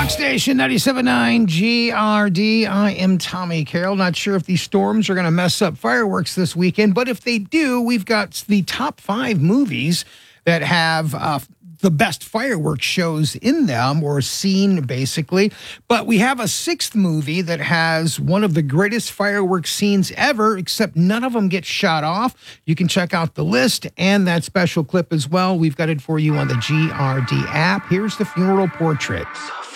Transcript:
Rock Station 97.9 GRD. I am Tommy Carroll. Not sure if these storms are going to mess up fireworks this weekend, but if they do, we've got the top 5 movies that have the best fireworks shows in them, or scene, basically. But we have a 6th movie that has one of the greatest fireworks scenes ever, except none of them get shot off. You can check out the list and that special clip as well. We've got it for you on the GRD app. Here's the funeral portrait.